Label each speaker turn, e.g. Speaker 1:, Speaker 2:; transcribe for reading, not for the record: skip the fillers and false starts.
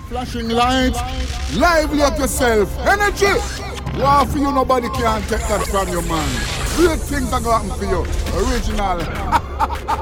Speaker 1: Flashing lights, lively up yourself, energy. Wow, for you, nobody can take that from you, man. Great things are going to happen for you. Original.